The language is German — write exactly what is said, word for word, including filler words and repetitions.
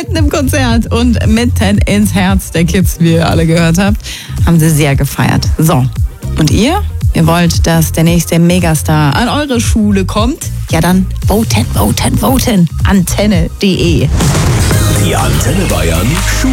mitten im Konzert und mitten ins Herz der Kids, wie ihr alle gehört habt, haben sie sehr gefeiert. So, und ihr? Ihr wollt, dass der nächste Megastar an eure Schule kommt? Ja, dann voten, voten, voten. Antenne punkt de. Die Antenne Bayern